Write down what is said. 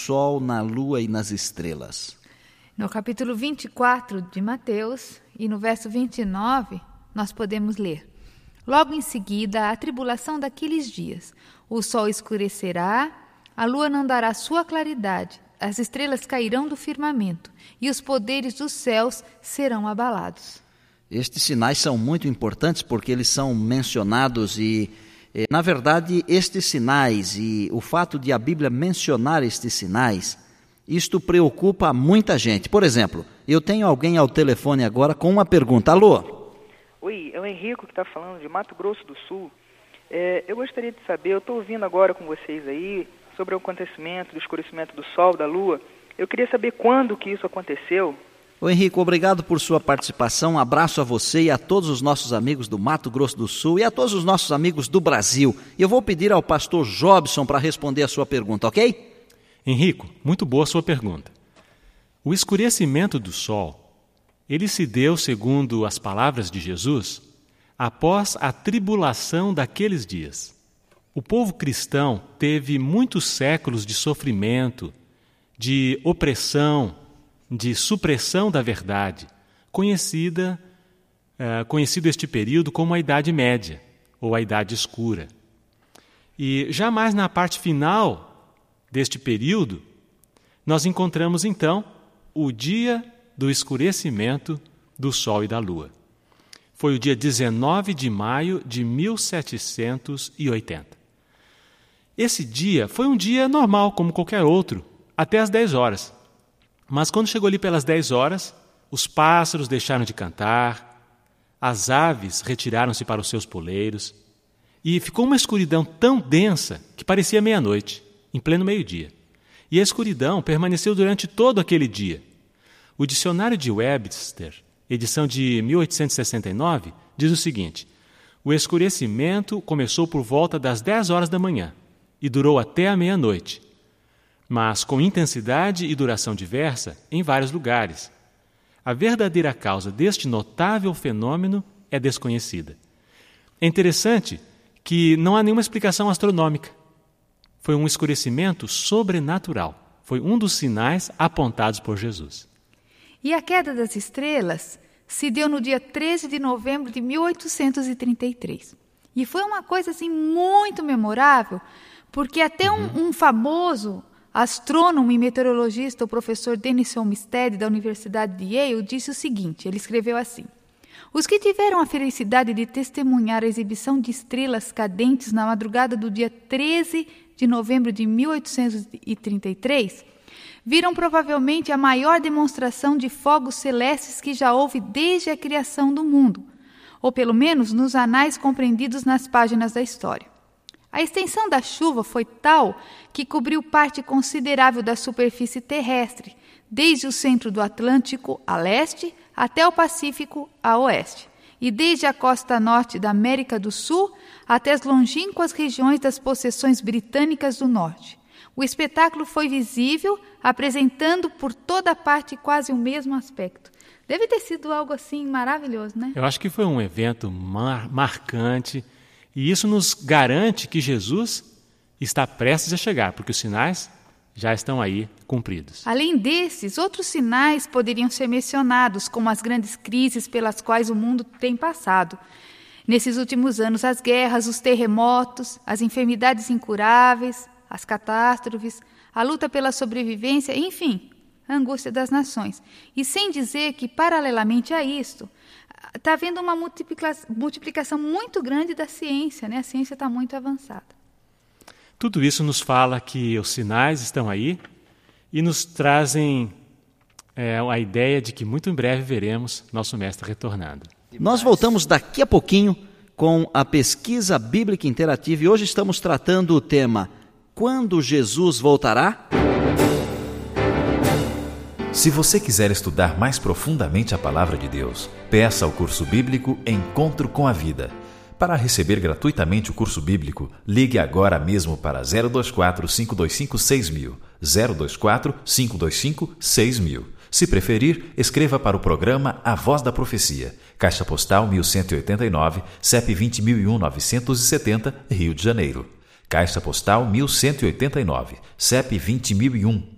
sol, na lua e nas estrelas? No capítulo 24 de Mateus e no verso 29, nós podemos ler: logo em seguida, a tribulação daqueles dias, o sol escurecerá, a lua não dará sua claridade, as estrelas cairão do firmamento e os poderes dos céus serão abalados. Estes sinais são muito importantes porque eles são mencionados e, na verdade, estes sinais e o fato de a Bíblia mencionar estes sinais, isto preocupa muita gente. Por exemplo, eu tenho alguém ao telefone agora com uma pergunta. Alô? Oi, é o Henrico que está falando de Mato Grosso do Sul. Eu gostaria de saber, eu estou ouvindo agora com vocês aí sobre o acontecimento do escurecimento do sol, da lua. Eu queria saber quando que isso aconteceu. Ô Henrico, obrigado por sua participação. Um abraço a você e a todos os nossos amigos do Mato Grosso do Sul e a todos os nossos amigos do Brasil. Eu vou pedir ao pastor Jobson para responder a sua pergunta, ok? Henrico, muito boa sua pergunta. O escurecimento do sol, ele se deu, segundo as palavras de Jesus, após a tribulação daqueles dias. O povo cristão teve muitos séculos de sofrimento, de opressão, de supressão da verdade, conhecido este período como a Idade Média, ou a Idade Escura. E jamais na parte final deste período, nós encontramos então o dia do escurecimento do sol e da lua. Foi o dia 19 de maio de 1780. Esse dia foi um dia normal, como qualquer outro, até às 10 horas. Mas quando chegou ali pelas 10 horas, os pássaros deixaram de cantar, as aves retiraram-se para os seus poleiros, e ficou uma escuridão tão densa que parecia meia-noite, em pleno meio-dia. E a escuridão permaneceu durante todo aquele dia. O dicionário de Webster, edição de 1869, diz o seguinte: o escurecimento começou por volta das 10 horas da manhã e durou até a meia-noite, mas com intensidade e duração diversa em vários lugares. A verdadeira causa deste notável fenômeno é desconhecida. É interessante que não há nenhuma explicação astronômica. Foi um escurecimento sobrenatural. Foi um dos sinais apontados por Jesus. E a queda das estrelas se deu no dia 13 de novembro de 1833. E foi uma coisa assim muito memorável, porque até um famoso astrônomo e meteorologista, o professor Dennis Olmsted, da Universidade de Yale, disse o seguinte, ele escreveu assim: os que tiveram a felicidade de testemunhar a exibição de estrelas cadentes na madrugada do dia 13 de novembro de 1833, viram provavelmente a maior demonstração de fogos celestes que já houve desde a criação do mundo, ou pelo menos nos anais compreendidos nas páginas da história. A extensão da chuva foi tal que cobriu parte considerável da superfície terrestre, desde o centro do Atlântico a leste até o Pacífico a oeste, e desde a costa norte da América do Sul até as longínquas regiões das possessões britânicas do norte. O espetáculo foi visível, apresentando por toda parte quase o mesmo aspecto. Deve ter sido algo assim maravilhoso, né? Eu acho que foi um evento marcante, e isso nos garante que Jesus está prestes a chegar, porque os sinais já estão aí cumpridos. Além desses, outros sinais poderiam ser mencionados, como as grandes crises pelas quais o mundo tem passado. Nesses últimos anos, as guerras, os terremotos, as enfermidades incuráveis, as catástrofes, a luta pela sobrevivência, enfim, a angústia das nações. E sem dizer que, paralelamente a isto, está havendo uma multiplicação muito grande da ciência, né? A ciência está muito avançada. Tudo isso nos fala que os sinais estão aí e nos trazem a ideia de que muito em breve veremos nosso Mestre retornando. Nós voltamos daqui a pouquinho com a pesquisa bíblica interativa e hoje estamos tratando o tema Quando Jesus voltará? Se você quiser estudar mais profundamente a Palavra de Deus, peça ao curso bíblico Encontro com a Vida. Para receber gratuitamente o curso bíblico, ligue agora mesmo para 024-525-6000, 024-525-6000. Se preferir, escreva para o programa A Voz da Profecia, Caixa Postal 1189, CEP 20.970, Rio de Janeiro. Caixa Postal 1189, CEP 20.001,